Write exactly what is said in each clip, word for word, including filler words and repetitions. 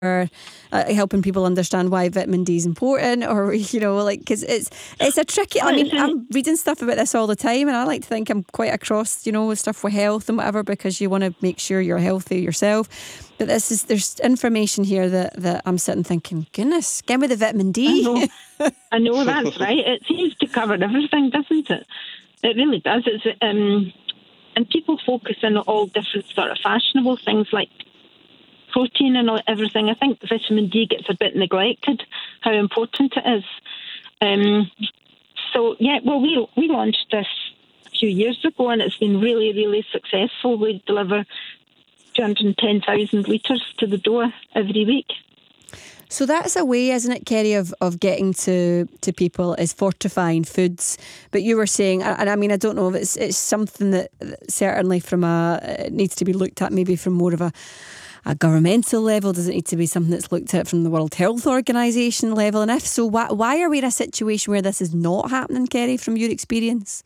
uh, helping people understand why vitamin D is important, or you know, like because it's it's a tricky. I mean, I'm reading stuff about this all the time, and I like to think I'm quite across, you know, with stuff with health and whatever, because you want to make sure you're healthy yourself. But this is there's information here that, that I'm sitting thinking, goodness, give me the vitamin D. I know, I know that's right. It seems to cover everything, doesn't it? It really does. It's um, and people focus on all different sort of fashionable things like protein and all, everything. I think vitamin D gets a bit neglected, how important it is. Um, so, yeah, well, we we launched this a few years ago, and it's been really, really successful. We deliver two hundred ten thousand litres to the door every week. So that's a way, isn't it, Kerry, of, of getting to, to people, is fortifying foods. But you were saying, and I mean, I don't know if it's it's something that certainly from a, it needs to be looked at maybe from more of a a governmental level? Does it need to be something that's looked at from the World Health Organisation level? And if so, why, why are we in a situation where this is not happening, Kerry, from your experience?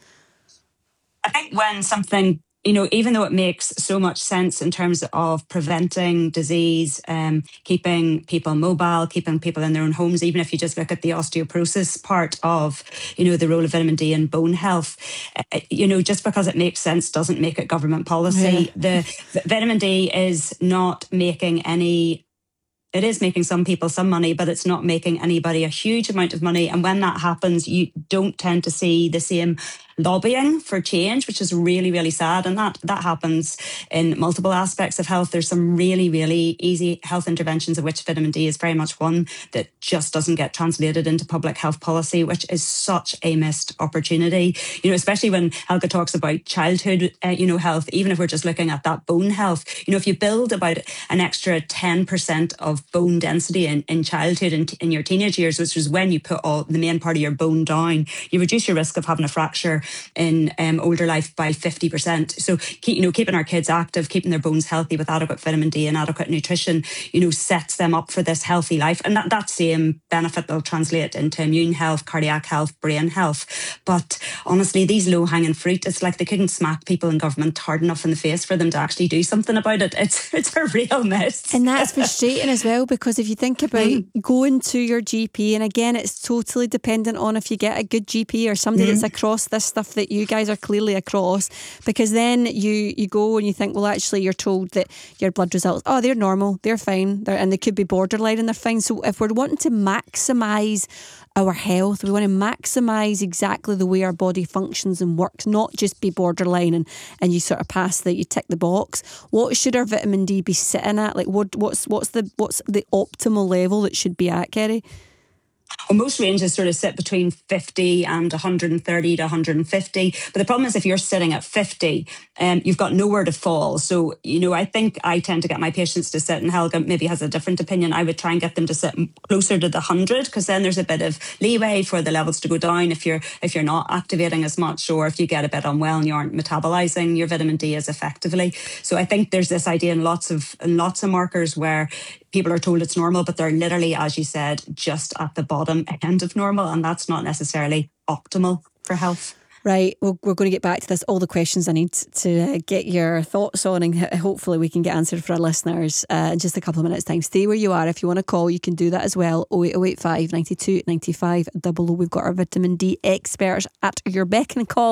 I think when something, you know, even though it makes so much sense in terms of preventing disease, um, keeping people mobile, keeping people in their own homes, even if you just look at the osteoporosis part of, you know, the role of vitamin D in bone health, uh, you know, just because it makes sense doesn't make it government policy. Yeah. The, the vitamin D is not making any... It is making some people some money, but it's not making anybody a huge amount of money. And when that happens, you don't tend to see the same lobbying for change, which is really, really sad. And that that happens in multiple aspects of health. There's some really, really easy health interventions, of which vitamin D is very much one, that just doesn't get translated into public health policy, which is such a missed opportunity. You know, especially when Helga talks about childhood, uh, you know, health, even if we're just looking at that bone health, you know, if you build about an extra ten percent of bone density in, in childhood and in, in your teenage years, which is when you put all the main part of your bone down, you reduce your risk of having a fracture in um, older life by fifty percent. So, keep, you know, keeping our kids active, keeping their bones healthy with adequate vitamin D and adequate nutrition, you know, sets them up for this healthy life. And that, that same benefit will translate into immune health, cardiac health, brain health. But honestly, these low-hanging fruit, it's like they couldn't smack people in government hard enough in the face for them to actually do something about it. It's, it's a real mess. And that's frustrating as well, because if you think about mm. going to your G P, and again, it's totally dependent on if you get a good G P or somebody mm. that's across this stuff that you guys are clearly across, because then you you go and you think, well, actually you're told that your blood results, oh, they're normal, they're fine, they're, and they could be borderline and they're fine. So if we're wanting to maximise our health, we want to maximise exactly the way our body functions and works, not just be borderline and, and you sort of pass that, you tick the box. What should our vitamin D be sitting at? Like what what's what's the what's the optimal level that should be at, Kerry? Well, most ranges sort of sit between fifty and one hundred thirty to one hundred fifty. But the problem is if you're sitting at fifty, um, you've got nowhere to fall. So, you know, I think I tend to get my patients to sit, and Helga maybe has a different opinion. I would try and get them to sit closer to the one hundred, because then there's a bit of leeway for the levels to go down if you're if you're not activating as much, or if you get a bit unwell and you aren't metabolising your vitamin D as effectively. So I think there's this idea in lots of in lots of markers where people are told it's normal, but they're literally, as you said, just at the bottom end of normal, and that's not necessarily optimal for health. Right, well, we're going to get back to this, all the questions I need to uh, get your thoughts on, and hopefully we can get answered for our listeners uh, in just a couple of minutes' time. Stay where you are. If you want to call, you can do that as well. oh eight oh eight five, nine two, nine five, double oh. We've got our vitamin D experts at your beck and call.